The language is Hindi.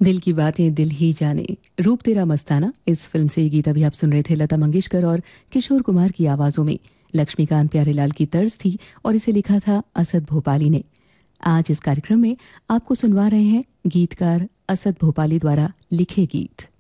दिल की बातें दिल ही जाने, रूप तेरा मस्ताना, इस फिल्म से ये गीत अभी आप सुन रहे थे लता मंगेशकर और किशोर कुमार की आवाजों में। लक्ष्मीकांत प्यारेलाल की तर्ज थी और इसे लिखा था असद भोपाली ने। आज इस कार्यक्रम में आपको सुनवा रहे हैं गीतकार असद भोपाली द्वारा लिखे गीत।